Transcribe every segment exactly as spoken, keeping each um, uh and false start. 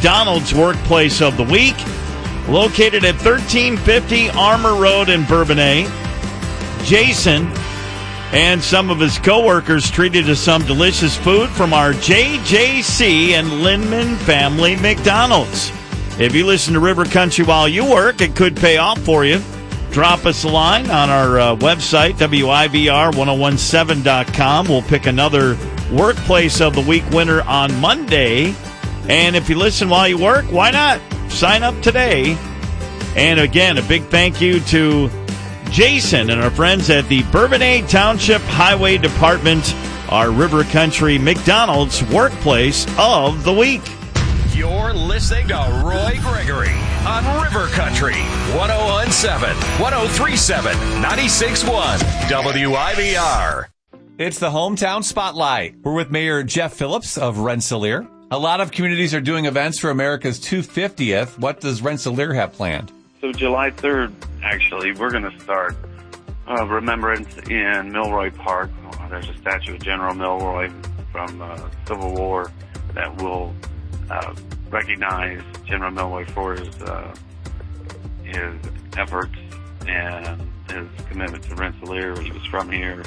McDonald's Workplace of the Week, located at thirteen fifty Armour Road in Bourbonnais. Jason and some of his coworkers treated to some delicious food from our J J C and Lindman Family McDonald's. If you listen to River Country while you work, it could pay off for you. Drop us a line on our uh, website, W I V R ten seventeen dot com. We'll pick another Workplace of the Week winner on Monday. And if you listen while you work, why not? Sign up today. And again, a big thank you to Jason and our friends at the Bourbonnais Township Highway Department, our River Country McDonald's Workplace of the Week. You're listening to Roy Gregory on River Country, ten seventeen, ten thirty-seven, ninety-six point one W I V R. It's the Hometown Spotlight. We're with Mayor Jeff Phillips of Rensselaer. A lot of communities are doing events for America's two hundred fiftieth. What does Rensselaer have planned? So July third, actually, we're going to start uh, remembrance in Milroy Park. Uh, there's a statue of General Milroy from uh, Civil War that will uh, recognize General Milroy for his uh, his efforts and his commitment to Rensselaer. He was from here,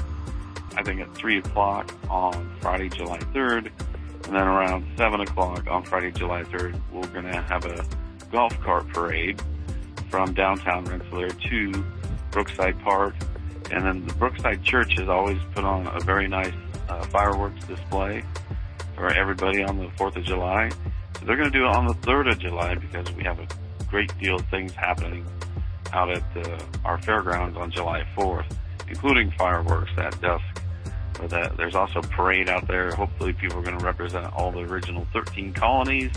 I think, at three o'clock on Friday, July third. And then around seven o'clock on Friday, July third, we're going to have a golf cart parade from downtown Rensselaer to Brookside Park. And then the Brookside Church has always put on a very nice uh, fireworks display for everybody on the fourth of July. So they're going to do it on the third of July because we have a great deal of things happening out at uh, our fairgrounds on July fourth, including fireworks at dusk. So that there's also a parade out there. Hopefully people are going to represent all the original thirteen colonies.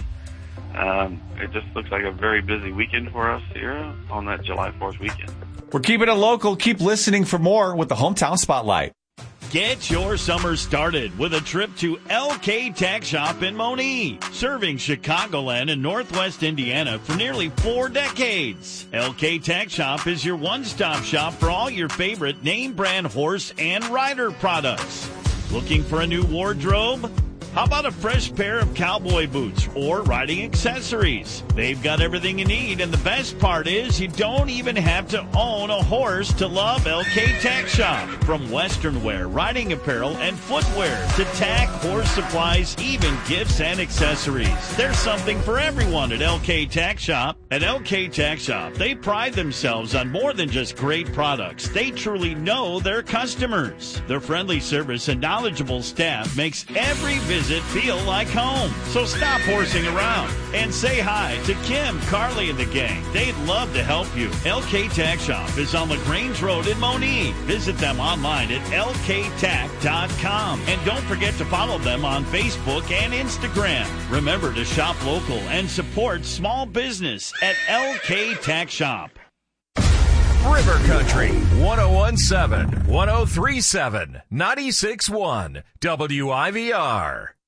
Um, it just looks like a very busy weekend for us here on that July fourth weekend. We're keeping it local. Keep listening for more with the Hometown Spotlight. Get your summer started with a trip to L K Tack Shop in Monee, serving Chicagoland and Northwest Indiana for nearly four decades. L K Tack Shop is your one-stop shop for all your favorite name-brand horse and rider products. Looking for a new wardrobe? How about a fresh pair of cowboy boots or riding accessories? They've got everything you need, and the best part is you don't even have to own a horse to love L K Tack Shop. From western wear, riding apparel, and footwear to tack, horse supplies, even gifts and accessories. There's something for everyone at L K Tack Shop. At L K Tack Shop, they pride themselves on more than just great products. They truly know their customers. Their friendly service and knowledgeable staff makes every visit feel like home. So stop horsing around and say hi to Kim, Carly, and the gang. They'd love to help you. L K Tack Shop is on LaGrange Road in Monee. Visit them online at L K tack dot com. And don't forget to follow them on Facebook and Instagram. Remember to shop local and support small business at L K Tack Shop. River Country, ten seventeen, ten thirty-seven, ninety-six point one W I V R.